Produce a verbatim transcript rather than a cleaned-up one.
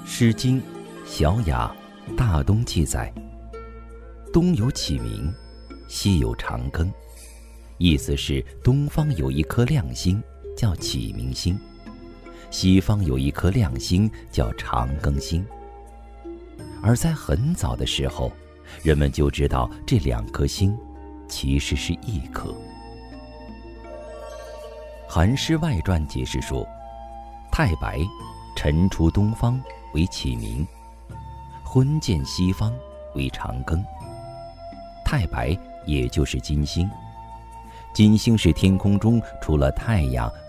诗经·小雅·大东记载，东有启明，西有长庚，意思是东方有一颗亮星叫启明星，西方有一颗亮星叫长庚星。而在很早的时候，人们就知道这两颗星其实是一颗。《韩诗外传》解释说，太白晨出东方为启明，昏见西方为长庚。太白也就是金星，金星是天空中除了太阳